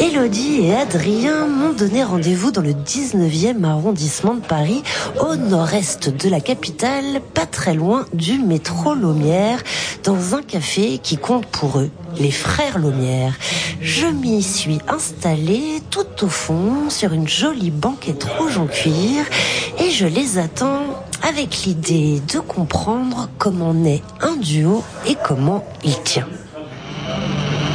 Élodie et Adrien m'ont donné rendez-vous dans le 19e arrondissement de Paris, au nord-est de la capitale, pas très loin du métro Laumière, dans un café qui compte pour eux, les Frères Laumière. Je m'y suis installée tout au fond, sur une jolie banquette rouge en cuir, et je les attends avec l'idée de comprendre comment naît un duo et comment il tient.